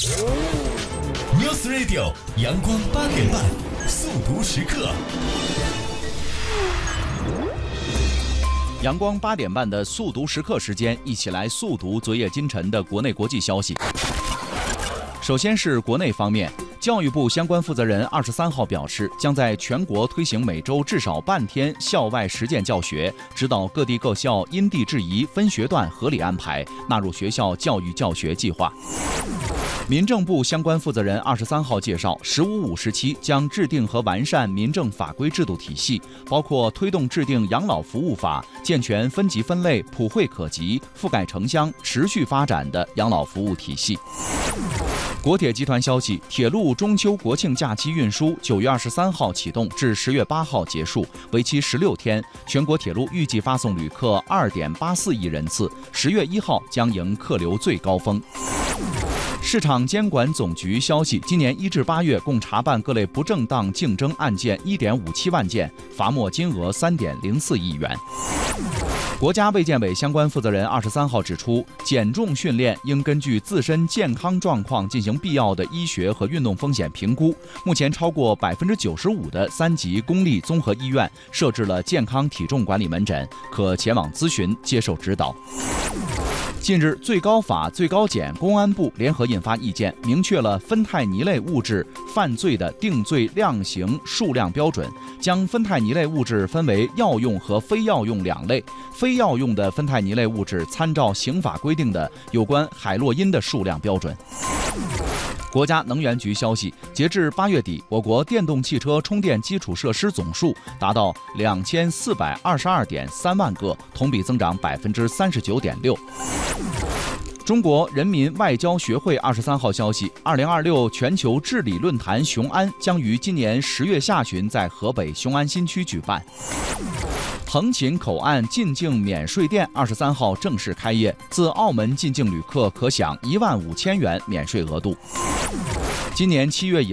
News Radio 阳光8点半速读时刻。 阳光8点半的速读时刻时间，一起来速读昨夜今晨的国内国际消息。首先是国内方面，教育部相关负责人23号表示，将在全国推行每周至少半天校外实践教学，指导各地各校因地制宜、分学段合理安排，纳入学校教育教学计划。民政部相关负责人23号介绍，“15+5”时期将制定和完善民政法规制度体系，包括推动制定养老服务法，健全分级分类、普惠可及、覆盖城乡、持续发展的养老服务体系。国铁集团消息，铁路中秋国庆假期运输9月23号启动至10月8号结束，为期16天。全国铁路预计发送旅客2.84亿人次，10月1号将迎客流最高峰。市场监管总局消息，今年1至8月共查办各类不正当竞争案件1.57万件，罚没金额3.04亿元。国家卫健委相关负责人23号指出，减重训练应根据自身健康状况进行必要的医学和运动风险评估。目前超过95%的3级公立综合医院设置了健康体重管理门诊，可前往咨询接受指导。近日，最高法、最高检、公安部联合印发意见，明确了芬太尼类物质犯罪的定罪量刑数量标准，将芬太尼类物质分为药用和非药用2类。非药用的芬太尼类物质参照刑法规定的有关海洛因的数量标准。国家能源局消息，截至8月底，我国电动汽车充电基础设施总数达到2422.3万个，同比增长39.6%。中国人民外交学会23号消息，2026全球治理论坛雄安将于今年10月下旬在河北雄安新区举办。横琴口岸进境免税店23号正式开业，自澳门进境旅客可享15000元免税额度。今年7月以